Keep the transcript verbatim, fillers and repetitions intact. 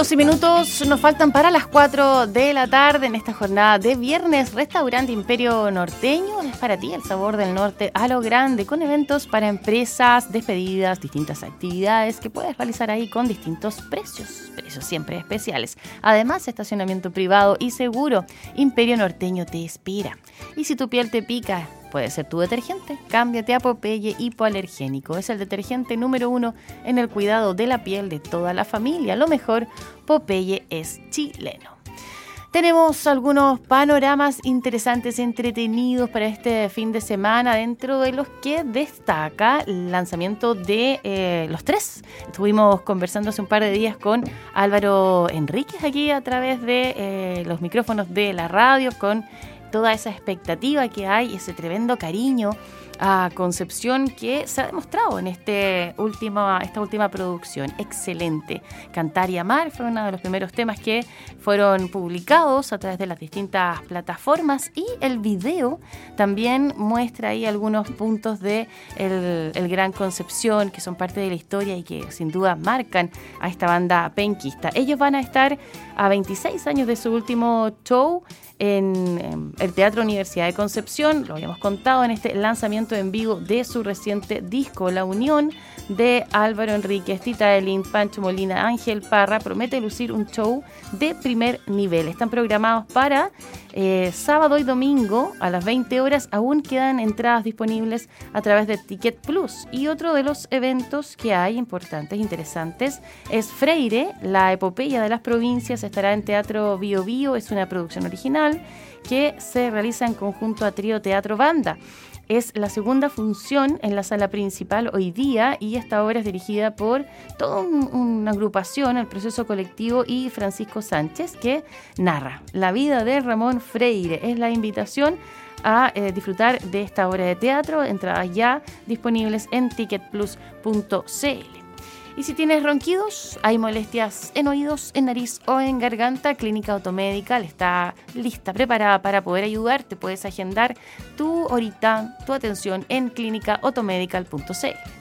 doce minutos nos faltan para las cuatro de la tarde en esta jornada de viernes. Restaurante Imperio Norteño es para ti el sabor del norte a lo grande, con eventos para empresas, despedidas, distintas actividades que puedes realizar ahí con distintos precios, precios siempre especiales. Además, estacionamiento privado y seguro. Imperio Norteño te espera. Y si tu piel te pica, puede ser tu detergente. Cámbiate a Popeye Hipoalergénico. Es el detergente número uno en el cuidado de la piel de toda la familia. Lo mejor, Popeye es chileno. Tenemos algunos panoramas interesantes, entretenidos para este fin de semana, dentro de los que destaca el lanzamiento de eh, Los Tres. Estuvimos conversando hace un par de días con Álvaro Enríquez aquí a través de eh, los micrófonos de la radio, con toda esa expectativa que hay, ese tremendo cariño a Concepción que se ha demostrado en este última, esta última producción. Excelente. Cantar y Amar fue uno de los primeros temas que fueron publicados a través de las distintas plataformas, y el video también muestra ahí algunos puntos de el, el Gran Concepción que son parte de la historia y que sin duda marcan a esta banda penquista. Ellos van a estar a veintiséis años de su último show en, en el Teatro Universidad de Concepción. Lo habíamos contado en este lanzamiento en vivo de su reciente disco. La unión de Álvaro Enríquez, Tita Elín, Pancho Molina, Ángel Parra promete lucir un show de primer nivel. Están programados para eh, sábado y domingo a las veinte horas. Aún quedan entradas disponibles a través de Ticket Plus. Y otro de los eventos que hay importantes, interesantes, es Freire, la epopeya de las provincias. Estará en Teatro Bio Bio. Es una producción original que se realiza en conjunto a Trío Teatro Banda. Es la segunda función en la sala principal hoy día, y esta obra es dirigida por toda un, una agrupación, el Proceso Colectivo y Francisco Sánchez, que narra la vida de Ramón Freire. Es la invitación a eh, disfrutar de esta obra de teatro. Entradas ya disponibles en ticket plus punto c l. Y si tienes ronquidos, hay molestias en oídos, en nariz o en garganta, Clínica Otomedical está lista, preparada para poder ayudarte. Puedes agendar tu horita, tu atención en clínica otomedical punto c l.